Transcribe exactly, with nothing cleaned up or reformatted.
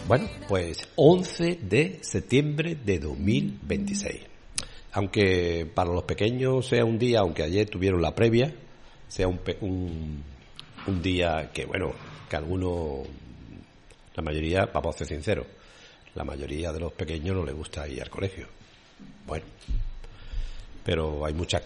Bueno, pues once de septiembre de dos mil veintiséis. Aunque para los pequeños sea un día, aunque ayer tuvieron la previa, sea un, un, un día que, bueno, que algunos, la mayoría, vamos a ser sinceros, la mayoría de los pequeños no les gusta ir al colegio. Bueno, pero hay muchas